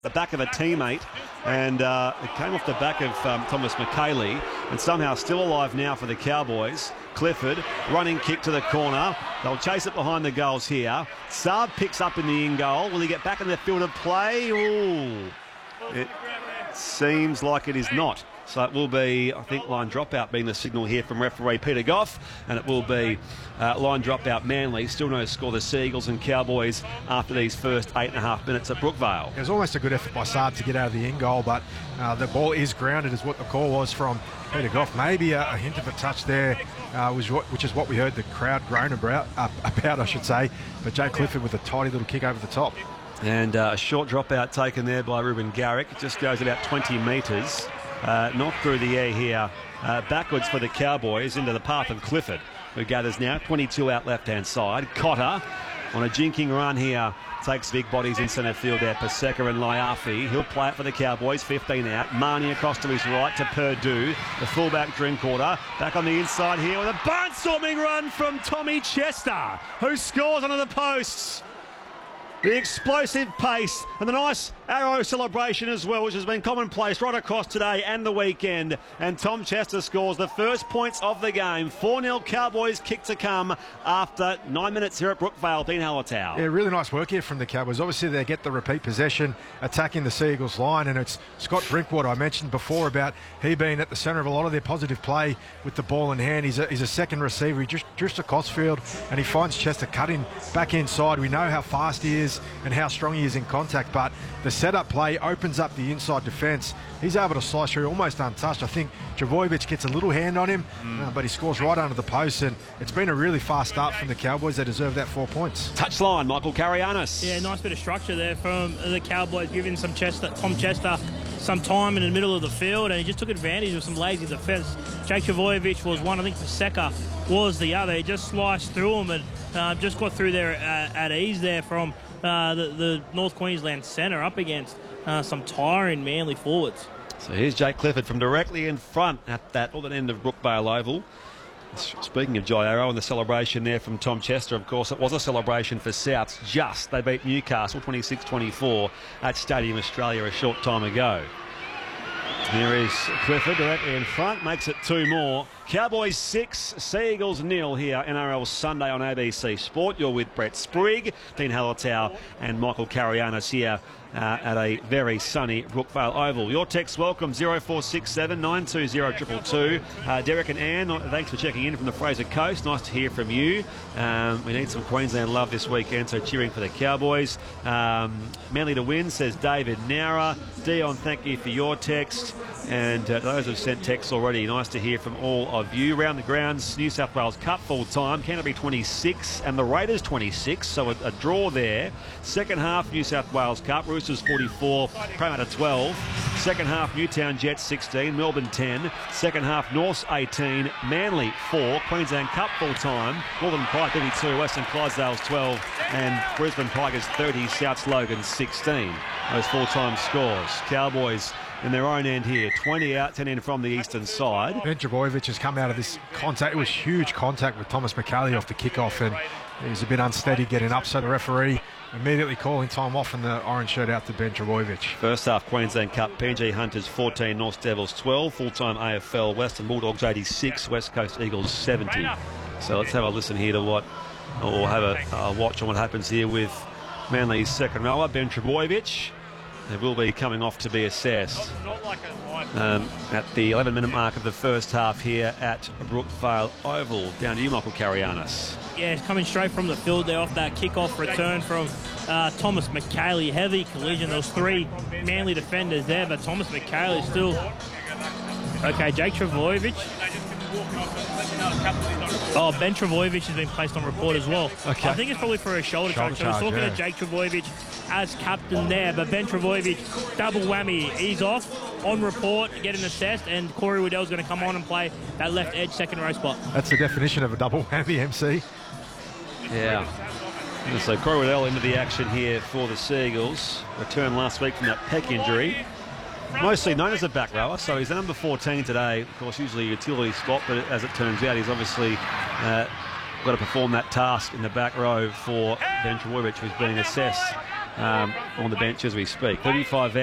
the back of a teammate, and it came off the back of Thomas McKaylee, and somehow still alive now for the Cowboys. Clifford, running kick to the corner. They'll chase it behind the goals here. Saab picks up in the in-goal. Will he get back in the field of play? Ooh, it seems like it is not. So it will be, I think, line dropout being the signal here from referee Peter Goff, and it will be line dropout Manly. Still no score, the Seagulls and Cowboys after these first 8.5 minutes at Brookvale. It was almost a good effort by Saab to get out of the in-goal, but the ball is grounded, is what the call was from Peter Goff. Maybe a hint of a touch there, which is what we heard the crowd groan about, I should say. But Jake Clifford with a tidy little kick over the top. And a short dropout taken there by Ruben Garrick. It just goes about 20 metres. Knocked through the air here, backwards for the Cowboys into the path of Clifford, who gathers now. 22 out left-hand side. Cotter on a jinking run here takes big bodies in centre field there. Paseka and Laiafi. He'll play it for the Cowboys. 15 out. Marnie across to his right to Purdue. The fullback Drinkwater back on the inside here with a barnstorming run from Tommy Chester, who scores under the posts. The explosive pace and the nice arrow celebration as well, which has been commonplace right across today and the weekend. And Tom Chester scores the first points of the game. 4-0 Cowboys kick to come after 9 minutes here at Brookvale. Dean Hallertau. Yeah, really nice work here from the Cowboys. Obviously, they get the repeat possession, attacking the Seagulls line, and it's Scott Drinkwater. I mentioned before about he being at the centre of a lot of their positive play with the ball in hand. He's a second receiver. He just drifts across field, and he finds Chester cutting back inside. We know how fast he is and how strong he is in contact, but the setup play opens up the inside defence. He's able to slice through almost untouched. I think Trbojevic gets a little hand on him, but he scores right under the post, and it's been a really fast start from the Cowboys. They deserve that 4 points. Touchline, Michael Karayanis. Yeah, nice bit of structure there from the Cowboys, giving Tom Chester some time in the middle of the field, and he just took advantage of some lazy defence. Jake Trbojevic was one, I think Paseka was the other. He just sliced through him and just got through there at ease there from the North Queensland centre up against some tiring Manly forwards. So here's Jake Clifford from directly in front at that northern end of Brookvale Oval. Speaking of Jai Arrow and the celebration there from Tom Chester, of course, it was a celebration for Souths. They beat Newcastle 26-24 at Stadium Australia a short time ago. There is Clifford directly in front, makes it 2 more. Cowboys 6, Seagulls 0 here, NRL Sunday on ABC Sport. You're with Brett Sprigg, Dean Hallertau and Michael Karayanis here at a very sunny Brookvale Oval. Your text welcome 0467 920 222. Derek and Anne, thanks for checking in from the Fraser Coast. Nice to hear from you. We need some Queensland love this weekend, so cheering for the Cowboys. Manly to win, says David Nowra. Dion, thank you for your text. And those who've sent texts already, nice to hear from all of you. Round the grounds, New South Wales Cup full time, Canterbury 26 and the Raiders 26, so a draw there. Second half, New South Wales Cup, Roosters 44, Parramatta 12. Second half, Newtown Jets 16, Melbourne 10. Second half, Norths 18, Manly 4. Queensland Cup full time, Northern Pride 32, Western Clydesdales 12, and Brisbane Tigers 30, South Logan 16. Those full-time scores. Cowboys in their own end here, 20 out, 10 in from the eastern side. Ben Trbojevic has come out of this contact. It was huge contact with Thomas McKaylee off the kickoff, and he was a bit unsteady getting up, so the referee immediately calling time off and the orange shirt out to Ben Trbojevic. First half Queensland Cup, PNG Hunters 14, North Devils 12, full-time AFL, Western Bulldogs 86, West Coast Eagles 70. So let's have a listen here to what, or have a watch on what happens here with Manly's second rower, Ben Trbojevic. They will be coming off to be assessed at the 11-minute mark of the first half here at Brookvale Oval. Down to you, Michael Karayanis. Yeah, it's coming straight from the field there off that kick-off return from Thomas McKaylee. Heavy collision. There was 3 Manly defenders there, but Thomas McKaylee still... Okay, Jake Trbojevic. Oh, Ben Trbojevic has been placed on report as well. Okay. I think it's probably for a shoulder charge. So I was talking to Jake Trbojevic as captain there, but Ben Trbojevic, double whammy. He's off, on report, getting assessed, and Corey Waddell's going to come on and play that left edge second row spot. That's the definition of a double whammy, MC. Yeah. And so Corey Waddell into the action here for the Seagulls. Returned last week from that pec injury. Mostly known as a back rower, so he's the number 14 today. Of course, usually a utility spot, but as it turns out, he's obviously got to perform that task in the back row for Ben Trbojevic, who's being assessed on the bench as we speak. 35